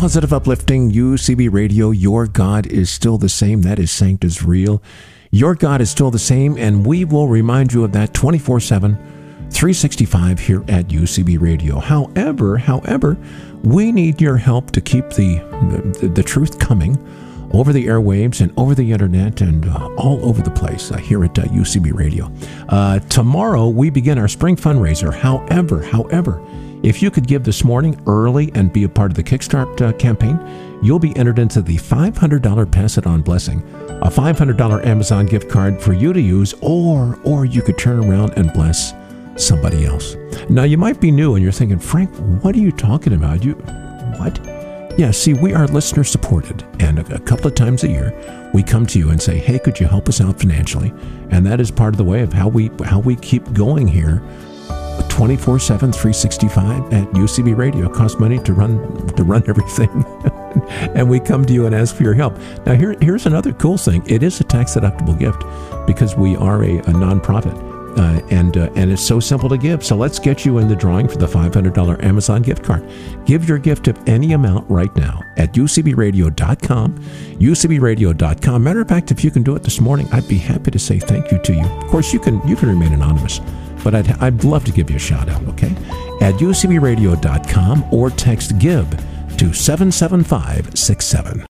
Positive, uplifting UCB Radio. Your God is still the same. That is Saint is real. Your God is still the same, and we will remind you of that 24/7, 365 here at UCB Radio. However, we need your help to keep the truth coming over the airwaves and over the internet and all over the place here at UCB Radio. Tomorrow, we begin our spring fundraiser. However, if you could give this morning early and be a part of the Kickstart campaign, you'll be entered into the $500 Pass It On blessing, a $500 Amazon gift card for you to use, or you could turn around and bless somebody else. Now, you might be new and you're thinking, Frank, what are you talking about? What? Yeah, see, we are listener supported, and a couple of times a year, we come to you and say, hey, could you help us out financially? And that is part of the way of how we keep going here 24/7, 365 at UCB Radio. It costs money to run everything. And we come to you and ask for your help. Now, here's another cool thing. It is a tax-deductible gift because we are a nonprofit. And it's so simple to give. So let's get you in the drawing for the $500 Amazon gift card. Give your gift of any amount right now at ucbradio.com, ucbradio.com. Matter of fact, if you can do it this morning, I'd be happy to say thank you to you. Of course, you can remain anonymous, but I'd love to give you a shout out, okay? At ucbradio.com or text GIVE to 77567.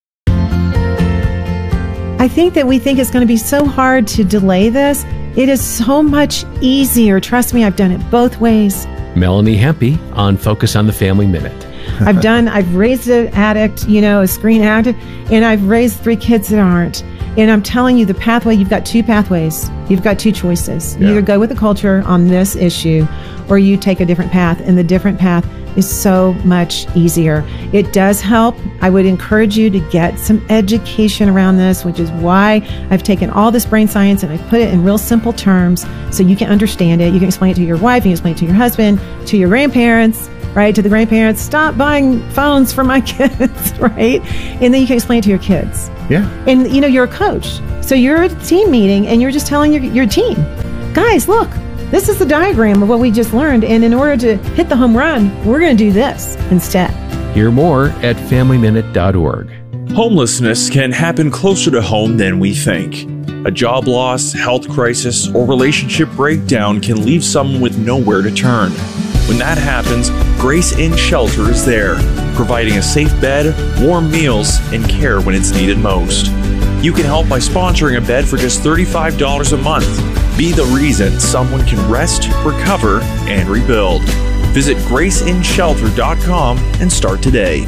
I think that we think it's going to be so hard to delay this. It is so much easier. Trust me, I've done it both ways. Melanie Hempy on Focus on the Family Minute. I've raised an addict, a screen addict, and I've raised 3 kids that aren't. And I'm telling you, the pathway, you've got 2 pathways. You've got 2 choices. You either go with the culture on this issue, or you take a different path, and the different path is so much easier. It does help. I would encourage you to get some education around this, which is why I've taken all this brain science and I put it in real simple terms so you can understand it. You can explain it to your wife, you can explain it to your husband, to your grandparents, right? To the grandparents, stop buying phones for my kids, right? And then you can explain it to your kids. Yeah. And you're a coach. So you're at a team meeting and you're just telling your team, guys, look, this is the diagram of what we just learned. And in order to hit the home run, we're going to do this instead. Hear more at FamilyMinute.org. Homelessness can happen closer to home than we think. A job loss, health crisis, or relationship breakdown can leave someone with nowhere to turn. When that happens, Grace Inn Shelter is there, providing a safe bed, warm meals, and care when it's needed most. You can help by sponsoring a bed for just $35 a month. Be the reason someone can rest, recover, and rebuild. Visit GraceInShelter.com and start today.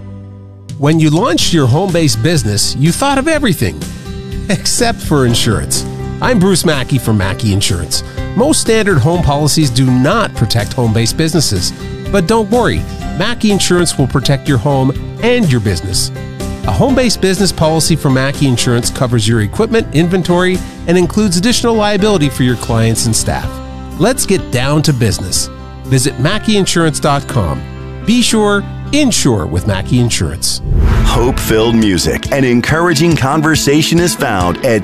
When you launched your home-based business, you thought of everything except for insurance. I'm Bruce Mackey from Mackey Insurance. Most standard home policies do not protect home-based businesses. But don't worry, Mackey Insurance will protect your home and your business. A home-based business policy from Mackey Insurance covers your equipment, inventory, and includes additional liability for your clients and staff. Let's get down to business. Visit MackeyInsurance.com. Be sure, insure with Mackey Insurance. Hope-filled music and encouraging conversation is found at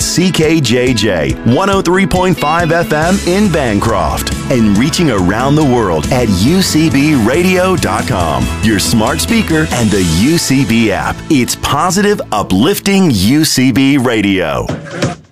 CKJJ 103.5 FM in Bancroft and reaching around the world at UCBradio.com, your smart speaker and the UCB app. It's positive, uplifting UCB Radio.